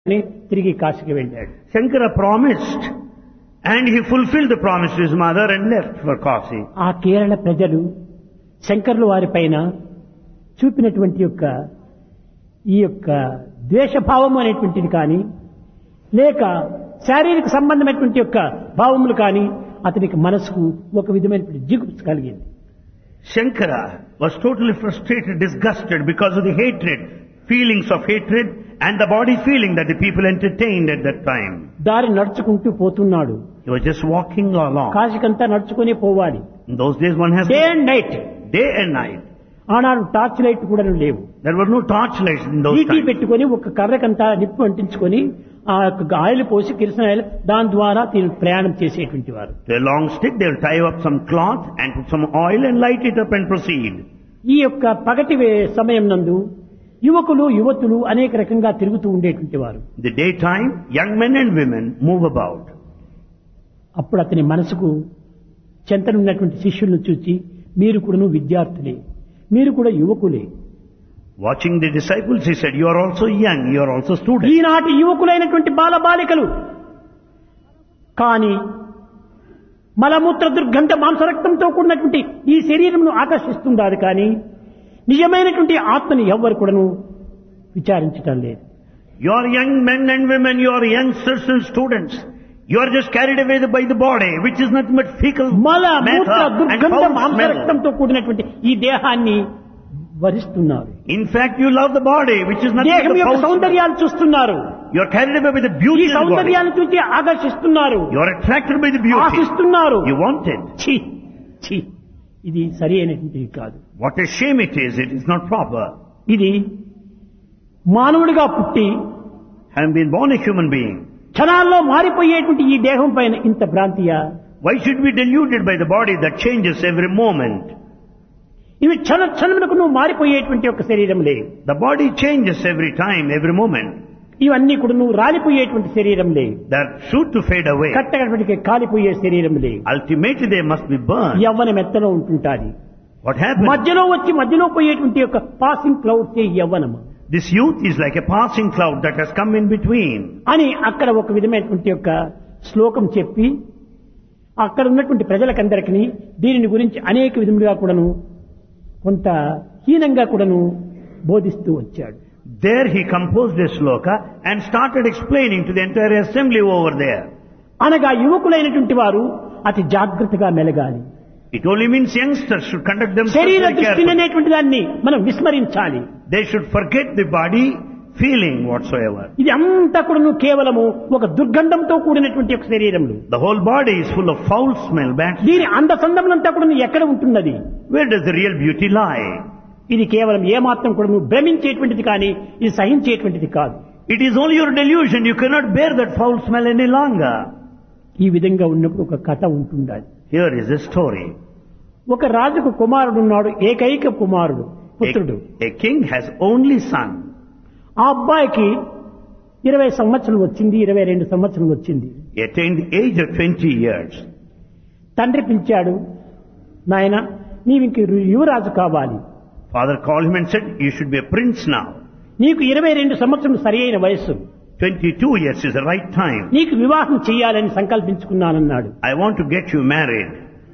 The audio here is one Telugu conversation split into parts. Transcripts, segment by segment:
తిరిగి కాశీకి వెళ్ళాడు. Shankara promised and he fulfilled the promise to his mother and left for Kashi. ఆ కేరళ ప్రజలు శంకరుల వారి పైన చూపినటువంటి ఈ యొక్క ద్వేషభావం అనేటువంటిది కానీ లేక శారీరక సంబంధమైనటువంటి భావములు కానీ అతనికి మనసుకు ఒక విధమైనటువంటి జిగుప్స కలిగింది. Shankara was totally frustrated, disgusted because of the hatred, feelings of hatred and the body feeling that the people entertained at that time. దారి నడుచుకుంటూ పోతున్నాడు. He was just walking along. కాశీకంతా నడుచుకుని పోవాలి. In those days one has day and night. day and night. ఆనాడు టార్చ్ లైట్ కూడా లేవు. There were no torchlights in those ET times. పెట్టుకొని ఒక కర్రకంతా నిప్పు అంటించుకొని ఆ ఆయిల్ పోసి కిరసన ఆయిల్ దాని ద్వారా ప్రయాణం చేసేటువంటి వారు. With a long stick they will tie up some cloth and put some oil and light it up and proceed. ఈ పగటి సమయం నందు యువకులు యువతులు అనేక రకంగా తిరుగుతూ ఉండేటువంటి వారు. The daytime young men and women move about. అప్పుడు అతని మనసుకు చెంతనున్నటువంటి శిష్యులను చూచి మీరు కూడాను విద్యార్థులే, మీరు కూడా యువకులే. Watching the disciples, he said, you are also young, you are also students. ఈనాటి యువకులైనటువంటి బాలబాలికలు కానీ మలమూత్ర దుర్గంధ మాంసరక్తంతో కూడినటువంటి ఈ శరీరంను ఆకర్షిస్తున్నారు కానీ నిజమైనటువంటి ఆత్మని ఎవ్వరు కూడాను విచారించటం లేదు. You are young men and women, you are youngsters and students. You are just carried away by the body, which is nothing but fecal మలమూత్ర matter and దుర్గంధ foul smell. మాంసరక్తంతో కూడినటువంటి ఈ దేహాన్ని వరిస్తున్నారు. In fact, you love the body, which is nothing దేహం but యొక్క foul smell. సౌందర్యాన్ని చూస్తున్నారు. You are carried away by the ఈ beauty of the body. సౌందర్యాన్ని చూసి ఆకర్షిస్తున్నారు, You are attracted by the beauty. ఆశిస్తున్నారు. You want it. ఛీ ఛీ, ఇది సరి అయినటువంటిది కాదు. What a shame it is not proper. ఇది మానవుడిగా పుట్టి Having been born a human being, క్షణాల్లో మారిపోయేటువంటి ఈ దేహం పైన ఇంత భ్రాంతియా? why should we be deluded by the body that changes every moment? ఇవి క్షణమునకు నువ్వు మారిపోయేటువంటి శరీరంలే. The body changes every time, every moment. ఇవన్నీ కూడా నువ్వు రాలిపోయేటువంటి శరీరంలే, They are sure to fade away. కట్టగడపటికి కాలిపోయే శరీరంలే. Ultimately they must be burned. Yavvanam ఎత్తలో ఉంటుంటాది. What happens? మధ్యలో పోయేటువంటి passing clouds యవ్వనము This youth is like a passing cloud that has come in between. అని అక్కడ ఒక విధమైనటువంటి శ్లోకం చెప్పి అక్కడ ఉన్నటువంటి ప్రజలకందరికీ దీనిని గురించి అనేక విధములుగా కూడాను కొంత హీనంగా కూడాను బోధిస్తూ వచ్చాడు. There he composed a sloka and started explaining to the entire assembly over there. అనగా యువకులైనటువంటి వారు అతి జాగ్రత్తగా మెలగాలి. It only means youngsters should conduct themselves శరీర very దృష్టి carefully. అనేటువంటి దాన్ని మనం విస్మరించాలి. They should forget the body feeling whatsoever. ఇది అంతా కూడా కేవలము ఒక దుర్గంధంతో కూడినటువంటి శరీరములు. The whole body is full of foul smell, bad smell. దీని అందసందములంతా కూడా ఎక్కడ ఉంటున్నది? Where does the real beauty lie? ఇది కేవలం ఏమాత్రం కూడా భ్రమించేటువంటిది కానీ ఇది సహించేటువంటిది కాదు. It is only your delusion. You cannot bear that foul smell any longer. ఈ విధంగా ఉన్నప్పుడు ఒక కథ ఉంటుండాలి. Here is a story. ఒక రాజుకు కుమారుడు ఉన్నాడు, ఏకైక కుమారుడు, పుత్రుడు. A king has only son. ఆ అబ్బాయికి 20 సంవత్సరాలు వచ్చింది, 22 సంవత్సరాలు వచ్చింది. He attained the age of 20 years. తండ్రి పిలిచాడు, నాయన నీవు ఇంక యువరాజు కావాలి. Father called him and said, you should be a prince now. నీకు 22 సంవత్సరం సరి అయిన వయస్సు, 22 years is the right time. నీకు వివాహం చెయ్యాలని సంకల్పించుకున్నానన్నాడు. I want to get you married.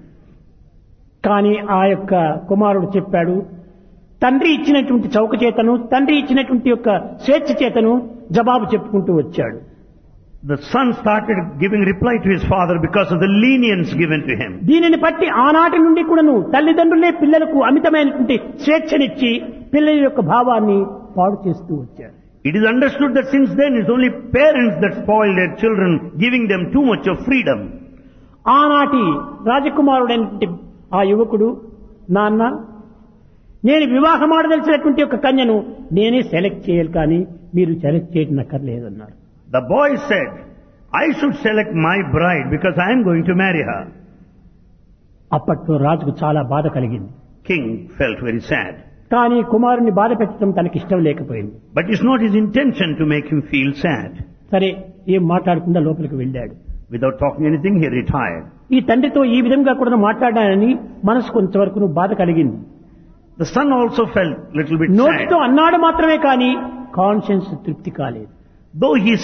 కానీ ఆ కుమారుడు చెప్పాడు, తండ్రి ఇచ్చినటువంటి చౌక చేతను, తండ్రి ఇచ్చినటువంటి స్వేచ్ఛ చేతను జవాబు చెప్పుకుంటూ వచ్చాడు. The son started giving reply to his father because of the lenience given to him. దీనిని బట్టి ఆనాటి నుండి కూడాను తల్లిదండ్రులే పిల్లలకు అమితమైనటువంటి స్వేచ్ఛనిచ్చి పిల్లల భావాన్ని పాడు చేస్తూ వచ్చారు. It is understood that since then it's only parents that spoil their children, giving them too much of freedom. ఆనాటి రాజకుమారుడైనటువంటి ఆ యువకుడు, నాన్న నేను వివాహం ఆడదలిచినటువంటి కన్యను నేనే సెలెక్ట్ చేయాలి కానీ మీరు select చేయనక్కర్లేదన్నారు. The boy said, I should select my bride because I am going to marry her. అప్పట్లో రాజుకు చాలా బాధ కలిగింది. King felt very sad. కానీ కుమారుని బాధ పెట్టడం తనకి ఇష్టం లేకపోయింది. But it's not his intention to make him feel sad. సరే ఏం మాట్లాడకుండా లోపలికి వెళ్ళాడు. Without talking anything, he retired. ఈ తండ్రితో ఈ విధంగా కూడా మాట్లాడానని మనసు కొంతవరకు బాధ కలిగింది. The son also felt little bit sad. నోటితో అన్నాడు మాత్రమే కానీ కాన్షియన్స్ తృప్తి కాలేదు. Though he